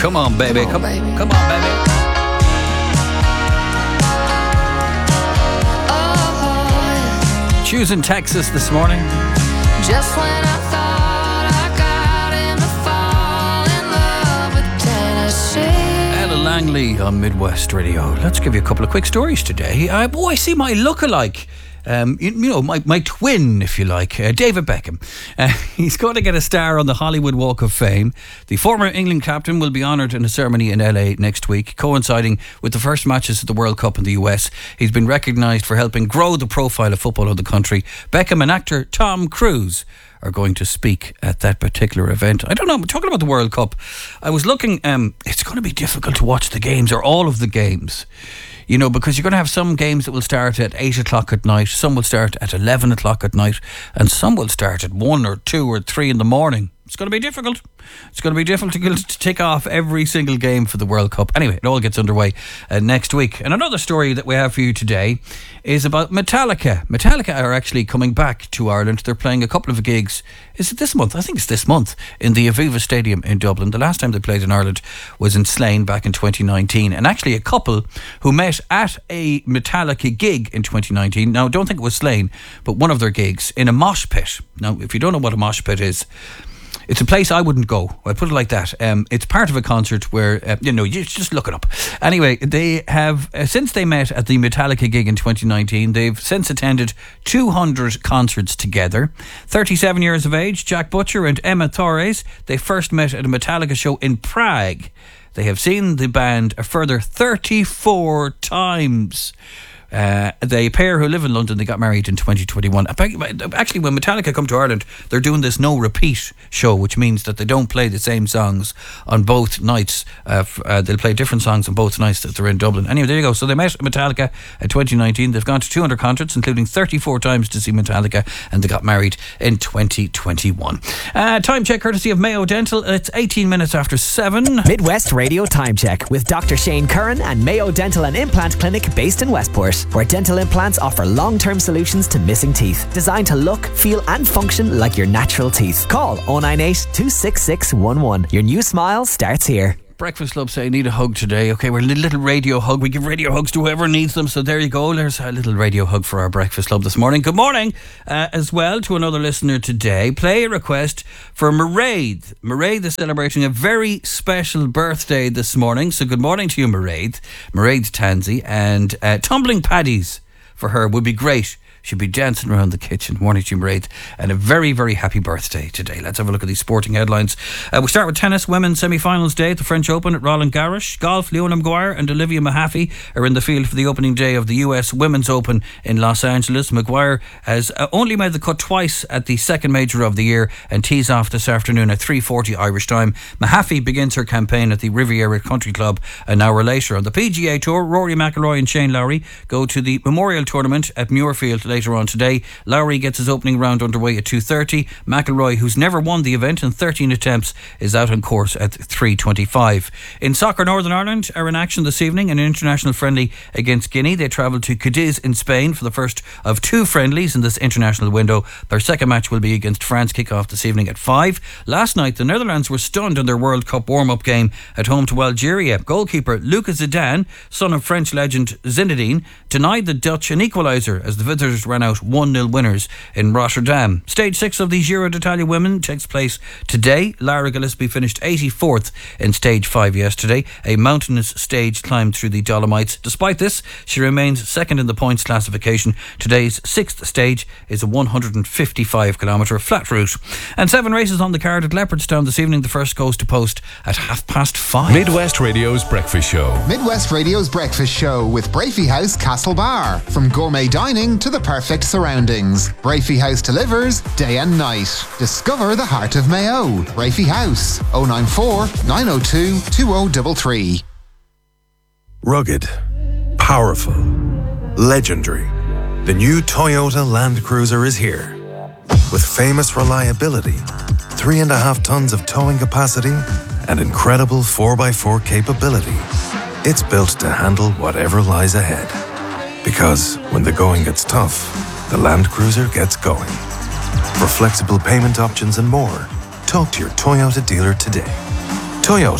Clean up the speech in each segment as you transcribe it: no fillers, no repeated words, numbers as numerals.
Come on, baby. Come on, baby. Choosing Texas this morning. Just when I thought I got him to fall in love with Tennessee. Ella Langley on Midwest Radio. Let's give you a couple of quick stories today. I see my lookalike. My twin, if you like, David Beckham. He's going to get a star on the Hollywood Walk of Fame. The former England captain will be honoured in a ceremony in LA next week, coinciding with the first matches of the World Cup in the US. He's been recognised for helping grow the profile of football in the country. Beckham and actor Tom Cruise are going to speak at that particular event. I don't know, talking about the World Cup, I was looking, it's going to be difficult to watch the games, or all of the games. You know, because you're going to have some games that will start at 8 o'clock at night, some will start at 11 o'clock at night, and some will start at 1 or 2 or 3 in the morning. It's going to be difficult. It's going to be difficult to tick off every single game for the World Cup. Anyway, it all gets underway next week. And another story that we have for you today is about Metallica. Metallica are actually coming back to Ireland. They're playing a couple of gigs. Is it this month? I think it's this month in the Aviva Stadium in Dublin. The last time they played in Ireland was in Slane back in 2019. And actually a couple who met at a Metallica gig in 2019. Now, I don't think it was Slane, but one of their gigs in a mosh pit. Now, if you don't know what a mosh pit is, it's a place I wouldn't go. I'd put it like that. It's part of a concert where, you just look it up. Anyway, they have, since they met at the Metallica gig in 2019, they've since attended 200 concerts together. 37 years of age, Jack Butcher and Emma Torres, they first met at a Metallica show in Prague. They have seen the band a further 34 times. The pair who live in London, they got married in 2021. Actually, when Metallica come to Ireland, they're doing this no repeat show, which means that they don't play the same songs on both nights. They'll play different songs on both nights that they're in Dublin. Anyway, there you go. So they met Metallica in 2019. They've gone to 200 concerts, including 34 times to see Metallica, and they got married in 2021. Time check courtesy of Mayo Dental. It's 18 minutes after 7. Midwest Radio Time Check with Dr. Shane Curran and Mayo Dental and Implant Clinic based in Westport, where dental implants offer long-term solutions to missing teeth, designed to look, feel and function like your natural teeth. Call 098 266 11. Your new smile starts here. Breakfast Club say need a hug today. Okay, we're a little radio hug. We give radio hugs to whoever needs them. So there you go. There's a little radio hug for our Breakfast Club this morning. Good morning as well to another listener today. Play a request for Mairead. Mairead is celebrating a very special birthday this morning. So good morning to you, Mairead. Mairead's Tansy. And tumbling paddies for her would be great. She'll be dancing around the kitchen. Morning to you, Mairead, and a very, very happy birthday today. Let's have a look at these sporting headlines. We'll start with tennis. Women's semi-finals day at the French Open at Roland Garros. Golf, Leona Maguire and Olivia Mahaffey are in the field for the opening day of the US Women's Open in Los Angeles. Maguire has only made the cut twice at the second major of the year and tees off this afternoon at 3:40 Irish time. Mahaffey begins her campaign at the Riviera Country Club an hour later. On the PGA Tour, Rory McIlroy and Shane Lowry go to the Memorial Tournament at Muirfield later on today. Lowry gets his opening round underway at 2:30. McIlroy, who's never won the event in 13 attempts, is out on course at 3:25. In soccer, Northern Ireland are in action this evening in an international friendly against Guinea. They travel to Cadiz in Spain for the first of two friendlies in this international window. Their second match will be against France, kick-off this evening at 5. Last night, the Netherlands were stunned in their World Cup warm-up game at home to Algeria. Goalkeeper Lucas Zidane, son of French legend Zinedine, denied the Dutch an equaliser as the visitors ran out 1-0 winners in Rotterdam. Stage 6 of the Giro d'Italia Women takes place today. Lara Gillespie finished 84th in Stage 5 yesterday, a mountainous stage climbed through the Dolomites. Despite this, she remains second in the points classification. Today's 6th stage is a 155-kilometre flat route. And 7 races on the card at Leopardstown this evening. The first goes to post at 5:30. Midwest Radio's Breakfast Show. Midwest Radio's Breakfast Show with Brafey House Castle Bar. From gourmet dining to the perfect surroundings, Brafey House delivers day and night. Discover the heart of Mayo. Brafey House, 094 902 2033. Rugged, powerful, legendary. The new Toyota Land Cruiser is here. With famous reliability, 3.5 tons of towing capacity, and incredible 4x4 capability. It's built to handle whatever lies ahead. Because when the going gets tough, the Land Cruiser gets going. For flexible payment options and more, talk to your Toyota dealer today. Toyota,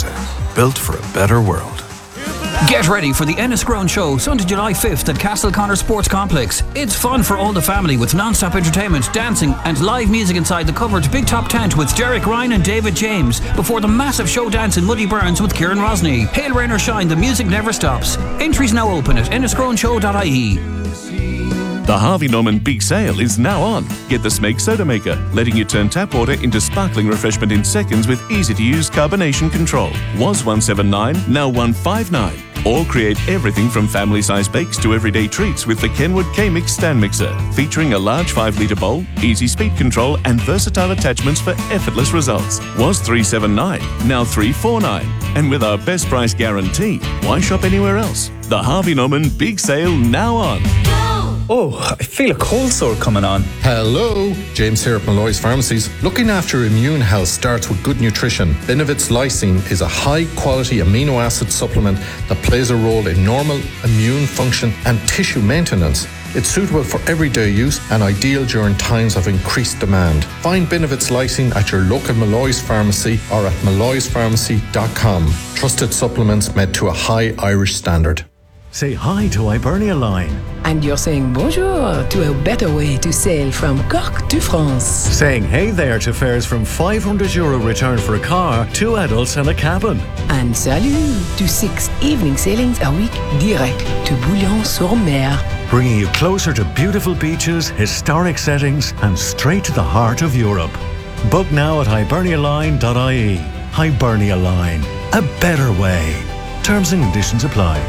built for a better world. Get ready for the Enniscrone Show, Sunday, July 5th at Castleconnor Sports Complex. It's fun for all the family with non-stop entertainment, dancing and live music inside the covered Big Top Tent with Derek Ryan and David James before the massive show dance in Muddy Burns with Kieran Rosny. Hail, rain or shine, the music never stops. Entries now open at enniscroneshow.ie. The Harvey Norman Big Sale is now on. Get the Smeg Soda Maker, letting you turn tap water into sparkling refreshment in seconds with easy-to-use carbonation control. Was $179, now $159. Or create everything from family-sized bakes to everyday treats with the Kenwood K-Mix stand mixer, featuring a large 5-litre bowl, easy speed control and versatile attachments for effortless results. Was $379, now $349. And with our best price guarantee, why shop anywhere else? The Harvey Norman Big Sale now on. Oh, I feel a cold sore coming on. Hello, James here at Malloy's Pharmacies. Looking after immune health starts with good nutrition. Benevit's Lysine is a high-quality amino acid supplement that plays a role in normal immune function and tissue maintenance. It's suitable for everyday use and ideal during times of increased demand. Find Benevit's Lysine at your local Malloy's Pharmacy or at malloyspharmacy.com. Trusted supplements made to a high Irish standard. Say hi to Hibernia Line. And you're saying bonjour to a better way to sail from Cork to France. Saying hey there to fares from €500 return for a car, 2 adults and a cabin. And salut to 6 evening sailings a week direct to Bouillon-sur-Mer. Bringing you closer to beautiful beaches, historic settings and straight to the heart of Europe. Book now at hibernialine.ie. Hibernia Line. A better way. Terms and conditions apply.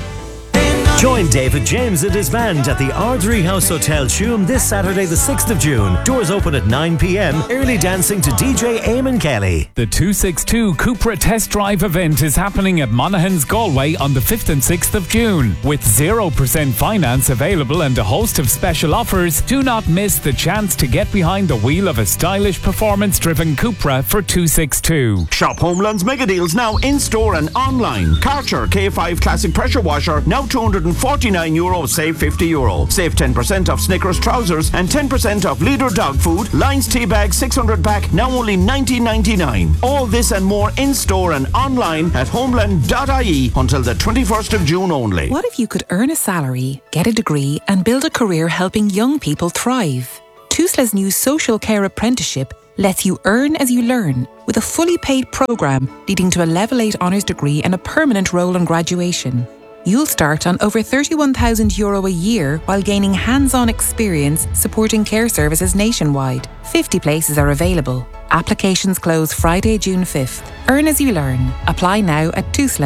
Join David James and his band at the Ardrey House Hotel Tuam this Saturday the 6th of June. Doors open at 9 p.m. Early dancing to DJ Eamon Kelly. The 262 Cupra Test Drive event is happening at Monaghan's Galway on the 5th and 6th of June. With 0% finance available and a host of special offers, do not miss the chance to get behind the wheel of a stylish performance-driven Cupra for 262. Shop Homeland's mega deals now in-store and online. Karcher K5 Classic Pressure Washer now €249, save €50. Save 10% off Snickers trousers and 10% off Leader dog food. Lions tea bag 600 pack now only $19.99. All this and more in-store and online at homeland.ie until the 21st of June only. What if you could earn a salary, get a degree and build a career helping young people thrive? Tusla's new social care apprenticeship lets you earn as you learn with a fully paid programme leading to a level 8 honours degree and a permanent role on graduation. You'll start on over €31,000 a year while gaining hands-on experience supporting care services nationwide. 50 places are available. Applications close Friday, June 5th. Earn as you learn. Apply now at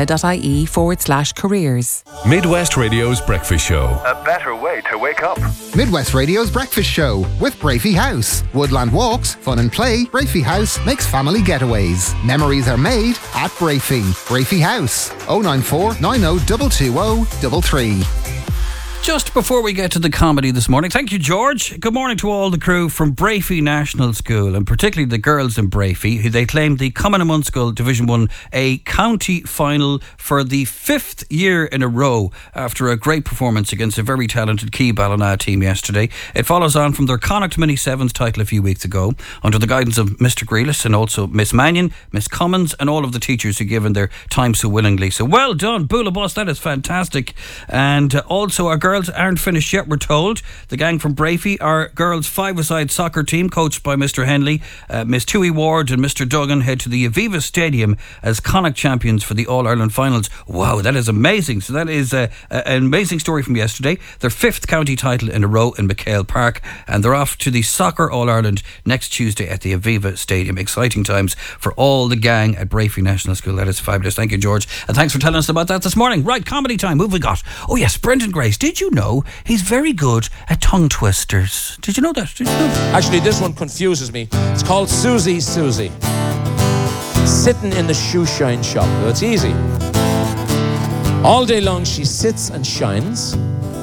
tusla.ie/careers. Midwest Radio's Breakfast Show. A better way to wake up. Midwest Radio's Breakfast Show with Brafey House. Woodland walks, fun and play. Brafey House makes family getaways. Memories are made at Brafey. Brafey House. 094 90 220 33. Just before we get to the comedy this morning, thank you, George. Good morning to all the crew from Brafey National School, and particularly the girls in Brafey, who they claimed the Cumann na mBunscol Division 1A county final for the 5th year in a row after a great performance against a very talented Key Ballina team yesterday. It follows on from their Connacht Mini Sevens title a few weeks ago under the guidance of Mr. Grealis and also Miss Mannion, Miss Cummins and all of the teachers who given their time so willingly. So well done, Bula Boss, that is fantastic. And also our girls aren't finished yet, we're told. The gang from Brafey, our girls 5-a-side soccer team coached by Mr. Henley, Miss Tui Ward and Mr. Duggan head to the Aviva Stadium as Connacht champions for the All-Ireland finals. Wow, that is amazing. So that is an amazing story from yesterday. Their 5th county title in a row in McHale Park, and they're off to the Soccer All-Ireland next Tuesday at the Aviva Stadium. Exciting times for all the gang at Brafey National School. That is fabulous. Thank you, George, and thanks for telling us about that this morning. Right, comedy time. Who have we got? Oh yes, Brendan Grace. Did you know he's very good at tongue twisters? Did you know that? Actually, this one confuses me. It's called Susie Susie. Sitting in the shoe shine shop. Well, it's easy. All day long she sits and shines.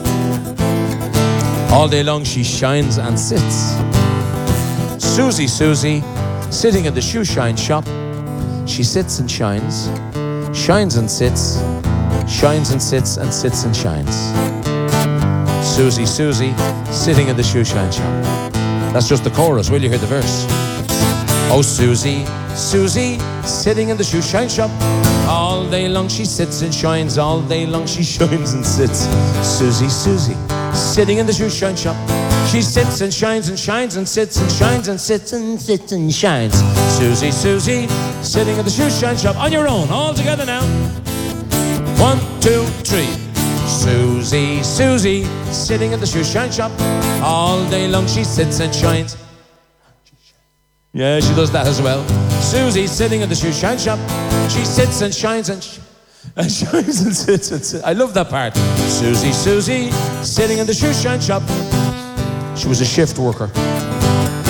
All day long she shines and sits. Susie Susie, sitting in the shoe shine shop. She sits and shines and sits, shines and sits and shines. Susie Susie, sitting in the shoe shine shop. That's just the chorus. Will you hear the verse? Oh, Susie Susie, sitting in the shoe shine shop. All day long she sits and shines. All day long she shines and sits. Susie, Susie, sitting in the shoe shine shop. She sits and shines and shines and sits and shines and sits and sits and shines. Susie, Susie, sitting in the shoe shine shop. On your own, all together now. 1, 2, 3. Susie, Susie, sitting at the shoe shine shop. All day long she sits and shines. Yeah, she does that as well. Susie sitting at the shoe shine shop. She sits and shines and shines and sits and sits. I love that part. Susie, Susie, sitting in the shoe shine shop. She was a shift worker.